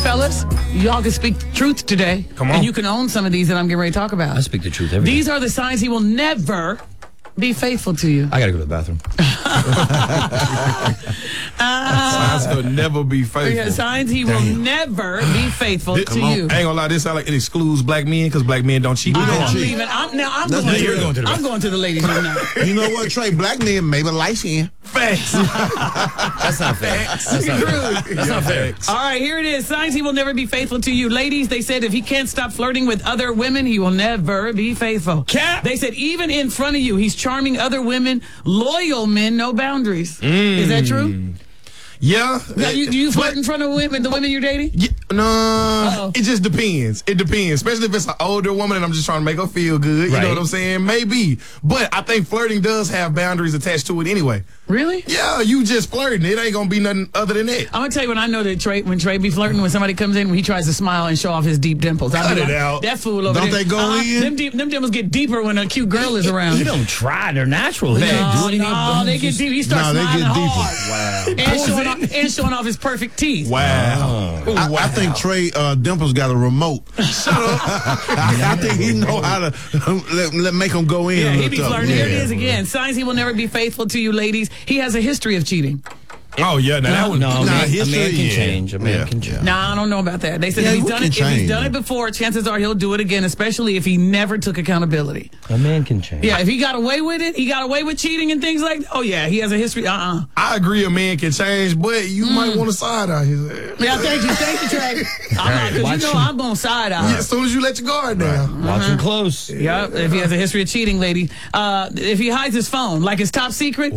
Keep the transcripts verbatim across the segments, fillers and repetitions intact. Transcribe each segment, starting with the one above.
fellas, y'all can speak truth today. Come on. And you can own some of these that I'm getting ready to talk about. I speak the truth every These day. are the signs he will never be faithful to you. I gotta go to the bathroom. uh, Signs will never be faithful. yeah, signs he will Damn. never be faithful This- to come on. you. I ain't gonna lie, this sound like it excludes black men because black men don't cheat. I, They don't I'm cheat. leaving. I'm, now I'm That's going, what to, you're going to the I'm going to the ladies' room now. You know what, Trey? Black men, maybe light skin. Facts. That's not fair. That's not fair. That's not fair. All right, here it is. Signs he will never be faithful to you. Ladies, they said if he can't stop flirting with other women, he will never be faithful. Cap. They said even in front of you, he's charming other women, loyal men, no boundaries. Is that true? Yeah. Now, you, do you flirt in front of women, the women you're dating? Yeah, no, Uh-oh. it just depends. It depends, especially if it's an older woman and I'm just trying to make her feel good. You Right. know what I'm saying? Maybe, but I think flirting does have boundaries attached to it anyway. Really? Yeah, you just flirting. It ain't gonna be nothing other than that. I'm gonna tell you when I know that Trey, when Trey be flirting, when somebody comes in, when he tries to smile and show off his deep dimples. I Cut be it like, out. That fool over Don't there. they go uh, in? Them, deep, them dimples get deeper when a cute girl is around. He don't try. They're natural. He No, can't do anything. no, they get deep. He starts No, they smiling get deeper. hard. And showing, off, and showing off his perfect teeth. Wow. I, I think Trey uh, Dimples got a remote. Shut up. I think he know how to let, let make him go in. Yeah, a he little be tough. flirting. Here it Yeah. is again. Signs he will never be faithful to you, ladies. He has a history of cheating. Oh yeah, now that No, one. no, a Nah, man, a history, man can yeah. change. A man Yeah, can change. yeah. Nah, I don't know about that. They said Yeah, if he's we done can it, if he's change, done man. it before, chances are he'll do it again, especially if he never took accountability. A man can change. Yeah, if he got away with it, he got away with cheating and things like that. Oh yeah, he has a history. Uh-uh. I agree, a man can change, but you might want to side eye his ass. Yeah, thank you, thank you, Trey. I'm not, because watch you know him. I'm going side eye. Yeah, as soon as you let your guard down. Watch him close. Yeah, if he has a history of cheating, lady. Uh, if he hides his phone, like his top secret,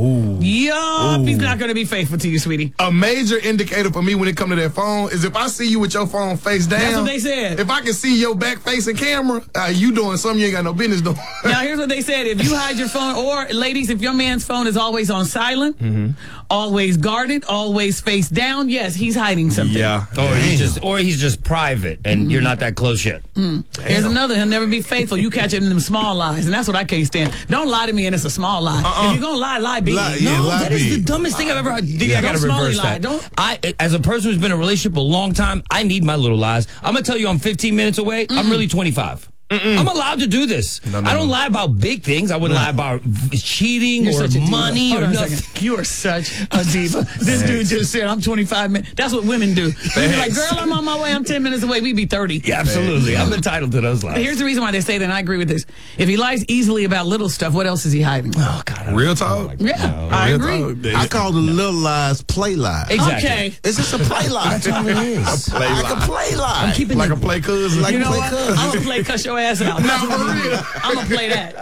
yup, he's not going to be faithful to you, sweetie. A major indicator for me when it comes to that phone is if I see you with your phone face down. That's what they said. If I can see your back facing camera, uh, you doing something you ain't got no business doing. Now, here's what they said. If you hide your phone, or ladies, if your man's phone is always on silent, always guarded, always face down, yes, he's hiding something. Yeah. Or he's just, or he's just private, and you're not that close yet. Here's another. He'll never be faithful. You catch him in them small lies, and that's what I can't stand. Don't lie to me, and it's a small lie. Uh-uh. If you're gonna lie, lie big. Lie- yeah, No, lie that is the big. dumbest thing I've ever heard. Yeah, I gotta don't smally reverse lie. that. Don't- I, as a person who's been in a relationship a long time, I need my little lies. I'm gonna tell you, I'm fifteen minutes away. I'm really twenty-five. I'm allowed to do this. No, no, I don't no. lie about big things. I wouldn't lie about cheating You're or such a diva. money Hold or on a nothing. second. You are such a diva. This dude just said, I'm twenty-five minutes. That's what women do. You'd be like, girl, I'm on my way. I'm ten minutes away. We'd be thirty. Yeah, absolutely. I'm entitled to those lies. Here's the reason why they say that, and I agree with this. If he lies easily about little stuff, what else is he hiding? Oh God, I don't- Real I talk? don't like Yeah, that. No. I Real agree. talk. I call the little lies play lies. Exactly. Okay. It's just a play lie. That's all it is. Play like lie. a play lie. I'm keeping Like it. a play cousin. Like You know play what? cousin. I'm gonna play cuss your ass out. No, for real. I'm gonna play that.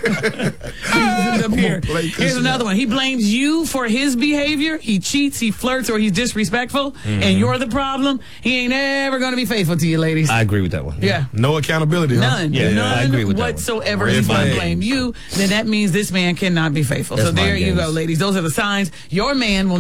Up here. Play cuss Here's you another one. He blames you for his behavior. He cheats, he flirts, or he's disrespectful, and you're the problem. He ain't ever gonna be faithful to you, ladies. I agree with that one. yeah. No accountability. huh? None. Yeah, None I agree with that one. whatsoever. Red He's going to flag. blame you. Then that means this man cannot be faithful. That's so there mind you go, games. ladies. Those are the signs. Your man will